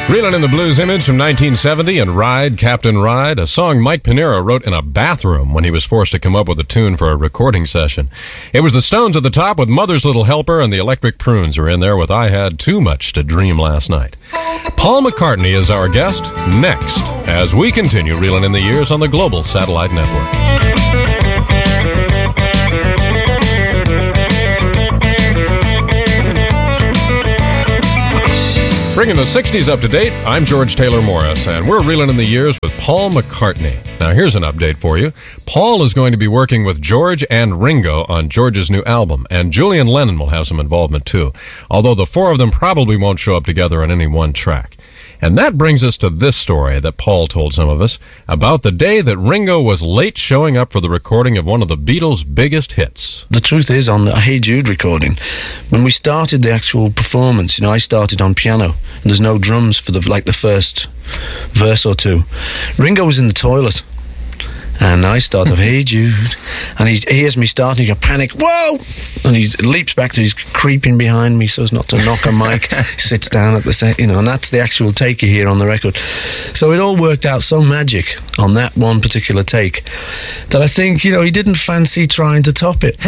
Reeling in the Blues image from 1970 and Ride, Captain Ride, a song Mike Pinero wrote in a bathroom when he was forced to come up with a tune for a recording session. It was the Stones at the top with Mother's Little Helper, and the Electric Prunes are in there with I Had Too Much to Dream Last Night. Paul McCartney is our guest next as we continue reeling in the years on the Global Satellite Network. Bringing the 60s up to date, I'm George Taylor Morris, and we're reeling in the years with Paul McCartney. Now, here's an update for you. Paul is going to be working with George and Ringo on George's new album, and Julian Lennon will have some involvement too, although the four of them probably won't show up together on any one track. And that brings us to this story that Paul told some of us about the day that Ringo was late showing up for the recording of one of the Beatles' biggest hits. The truth is, on the Hey Jude recording, when we started the actual performance, I started on piano, and there's no drums for the first verse or two. Ringo was in the toilet, and I start off, Hey Jude, and he hears me starting, he goes, panic, whoa! And he leaps back to, he's creeping behind me so as not to knock a mic, sits down at the set, and that's the actual take you hear on the record. So it all worked out so magic on that one particular take that I think, he didn't fancy trying to top it.